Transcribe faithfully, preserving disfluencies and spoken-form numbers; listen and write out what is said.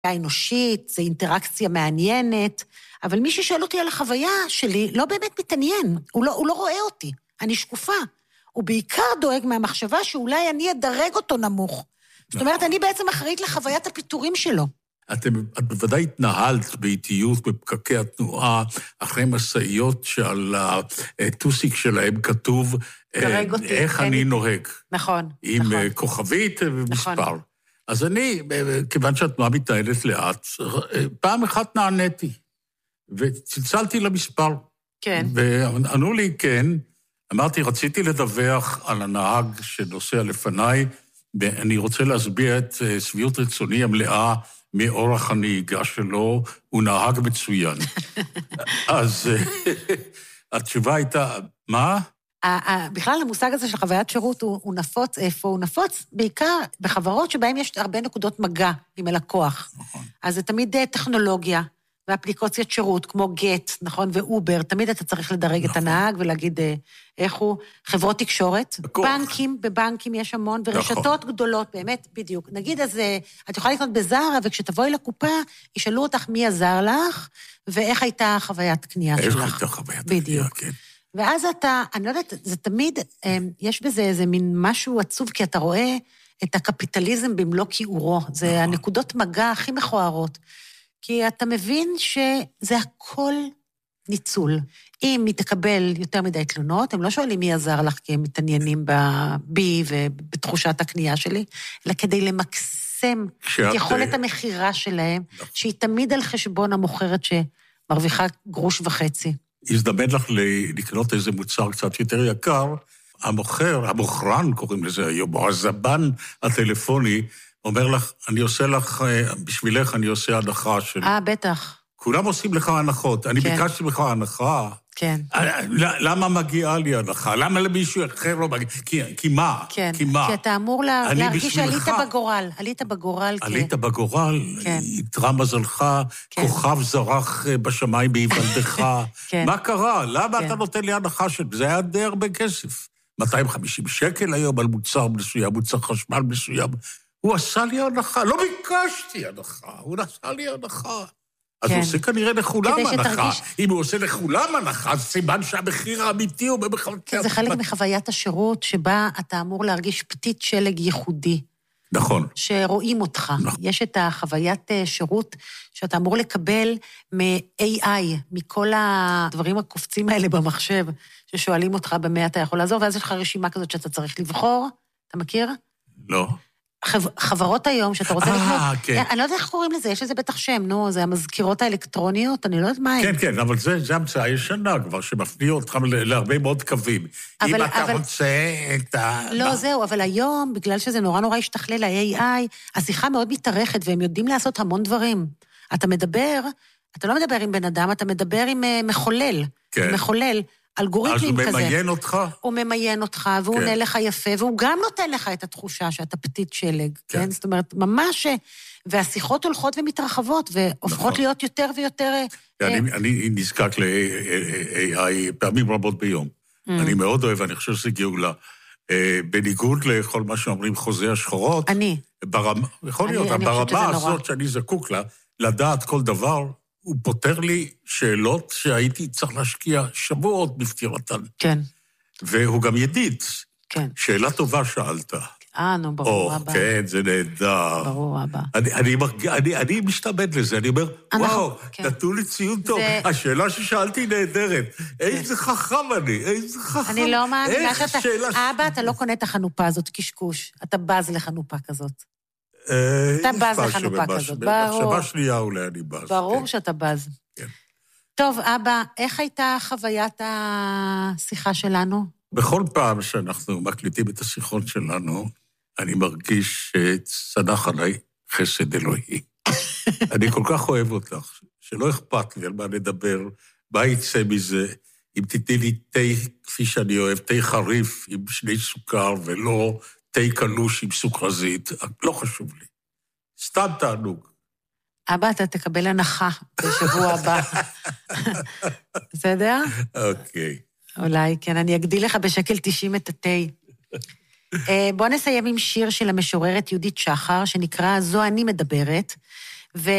האנושית, זה אינטראקציה מעניינת, אבל מי ששואל אותי על החוויה שלי, לא באמת מתעניין, הוא לא, הוא לא רואה אותי, אני שקופה. הוא בעיקר דואג מהמחשבה שאולי אני אדרג אותו נמוך. זאת אומרת, אני בעצם אחראית לחוויית הפיתורים שלו. אתם, את בוודאי התנהלת באיטיות בפקקי התנועה, אחרי מסעיות שעל הטוסיק שלהם כתוב, איך אני נוהג. נכון, עם נכון. כוכבית ומספר. נכון. אז אני, כיוון שהתנועה מתנהלת לאט, פעם אחת נעניתי, וצלצלתי למספר. כן. וענו לי כן, אמרתי, רציתי לדווח על הנהג שנוסע לפניי, ואני רוצה להסביר את שביעות רצוני המלאה מאורח הנהיגה שלו, הוא נהג מצוין. אז התשובה הייתה, מה? בכלל המושג הזה של חוויית שירות הוא נפוץ, איפה הוא נפוץ? בעיקר בחברות שבהן יש הרבה נקודות מגע עם הלקוח. נכון. אז זה תמיד טכנולוגיה, ואפליקציית שירות, כמו גט, נכון, ואובר, תמיד אתה צריך לדרג את הנהג ולהגיד איך הוא, חברות תקשורת, בנקים, בבנקים יש המון, ורשתות גדולות, באמת, בדיוק. נגיד, אז את יכולה לקנות בזארה, וכשתבואי לקופה, ישאלו אותך מי עזר לך, ואיך הייתה חוויית קנייה שלך. איך הייתה חוויית קנייה, כן. ואז אתה, אני לא יודעת, זה תמיד, יש בזה איזה מין משהו עצוב, כי אתה רואה את הקפיטליזם במלוא כיעורו, זה הנקודות מגע הכי מכוערות. כי אתה מבין שזה הכל ניצול. אם היא תקבל יותר מדי תלונות, הם לא שואלים מי עזר לך, כי הם מתעניינים בי ובתחושת הקנייה שלי, אלא כדי למקסם את יכולת המחירה שלהם, שהיא תמיד על חשבון המוכרת שמרוויחה גרוש וחצי. הזדמן לך לקנות איזה מוצר קצת יותר יקר, המוכר, המוכרן קוראים לזה היום, או הזבן הטלפוני, אומר לך, אני עושה לך, בשבילך אני עושה הנחה של... אה, בטח. כולם עושים לך הנחות. אני כן. ביקשתי לך הנחה. כן. למה מגיעה לי הנחה? למה למישהו אחר לא מגיע? כי, כי מה? כן. כי מה? כי אתה אמור לה, להרגיש שעלית בגורל. עלית בגורל. עלית בגורל, כן. יתרה מזלך, כן. כוכב זרח בשמיים בהיוולדך. כן. מה קרה? למה כן. אתה נותן לי הנחה של... זה היה די הרבה כסף. מאתיים וחמישים שקל היום על מוצר מסוים, מוצר חשמל מסוים. הוא עשה לי הנחה, לא ביקשתי הנחה, הוא עשה לי הנחה. אז כן. הוא עושה כנראה לכולם הנחה. שתרגיש... אם הוא עושה לכולם הנחה, אז סימן שהמחיר האמיתי הוא במחיר... זה חלק מחוויית השירות שבה אתה אמור להרגיש פתית שלג ייחודי. נכון. שרואים אותך. נכון. יש את החוויית שירות שאתה אמור לקבל מ-איי איי, מכל הדברים הקופצים האלה במחשב, ששואלים אותך במה אתה יכול לעזור, ואז יש לך רשימה כזאת שאתה צריך לבחור. אתה מכיר? לא. חברות היום, שאתה רוצה לקנות... אה, כן. אני לא יודעת איך קוראים לזה, יש לזה בטח שם, נו, זה המזכירות האלקטרוניות, אני לא יודעת מה הם. כן, כן, אבל זה המצאה ישנה כבר, שמפניע אותך להרבה מאוד קווים. אם אתה רוצה את ה... לא, זהו, אבל היום, בגלל שזה נורא נורא השתכלל, ה-איי איי, השיחה מאוד מתארכת, והם יודעים לעשות המון דברים. אתה מדבר, אתה לא מדבר עם בן אדם, אתה מדבר עם מחולל. כן. מחולל. אלגוריתמים כזה. אז הוא ממיין אותך? הוא ממיין אותך, והוא עונה לך יפה, והוא גם נותן לך את התחושה שאתה פתית שלג, כן? זאת אומרת, ממש, והשיחות הולכות ומתרחבות, והופכות להיות יותר ויותר... אני נזקק ל-איי איי פעמים רבות ביום. אני מאוד אוהב, אני חושב שזה גאולה. בניגוד לכל מה שאומרים חוזה השחורות, אני. יכול להיות, ברמה הזאת שאני זקוק לה, לדעת כל דבר, הוא פותר לי שאלות שהייתי צריך להשקיע שבועות בפתירתן. כן. והוא גם ידיד. כן. שאלה טובה שאלת. אה, נו, ברור, אבא. כן, זה נהדר. ברור, אבא. אני, אני, אני, אני משתמד לזה, אני אומר, וואו, נתנו לי ציון טוב. השאלה ששאלתי נהדרת. איזה חכם אני, איזה חכם. אני לא מאמינה שאתה... אבא, אתה לא קונה את החנופה הזאת, קשקוש. אתה בז לחנופה כזאת. אתה בז לחנופה כזאת, ברור. מחשבה שנייה אולי אני בז. ברור שאתה בז. כן. טוב, אבא, איך הייתה חוויית השיחה שלנו? בכל פעם שאנחנו מקליטים את השיחות שלנו, אני מרגיש שצנח עליי חסד אלוהי. אני כל כך אוהב אותך, שלא אכפת לי על מה נדבר, מה יצא מזה, אם תתני לי תה כפי שאני אוהב, תה חריף עם שני סוכר, ולא תה קלוש עם סוכרזית, לא חשוב לי. סתם תענוג. אבא, אתה תקבל הנחה בשבוע הבא. בסדר? אוקיי. אולי, כן, אני אגדיל לך בשקל תשעים את התה. בוא נסיים עם שיר של המשוררת יהודית שחר, שנקרא "זו אני מדברת", ו...